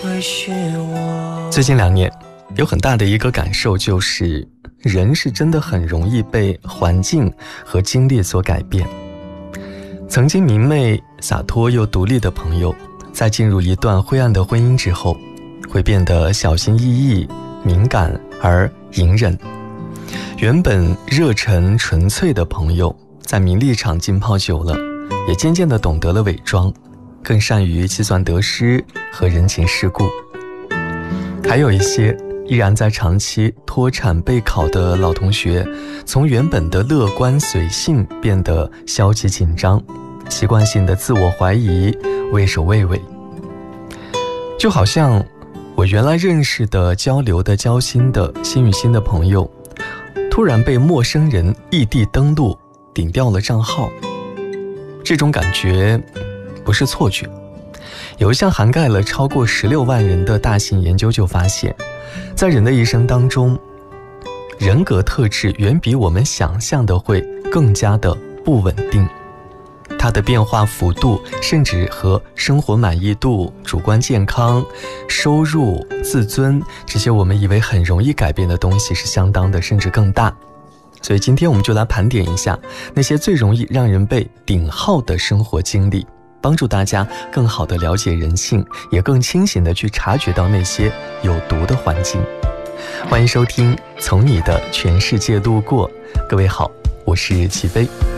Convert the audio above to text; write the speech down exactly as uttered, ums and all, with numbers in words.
最近两年有很大的一个感受，就是人是真的很容易被环境和经历所改变。曾经明媚洒脱又独立的朋友，在进入一段灰暗的婚姻之后，会变得小心翼翼、敏感而隐忍。原本热忱纯粹的朋友，在名利场浸泡久了，也渐渐地懂得了伪装，更善于计算得失和人情世故。还有一些依然在长期脱产备考的老同学，从原本的乐观随性变得消极紧张，习惯性的自我怀疑，畏首畏尾。就好像我原来认识的、交流的、交心的、心与心的朋友，突然被陌生人异地登录顶掉了账号。这种感觉不是错觉。有一项涵盖了超过十六万人的大型研究就发现，在人的一生当中，人格特质远比我们想象的会更加的不稳定，它的变化幅度甚至和生活满意度、主观健康、收入、自尊这些我们以为很容易改变的东西是相当的，甚至更大。所以今天我们就来盘点一下那些最容易让人被顶号的生活经历，帮助大家更好地了解人性，也更清醒地去察觉到那些有毒的环境。欢迎收听从你的全世界路过。各位好，我是齐飞。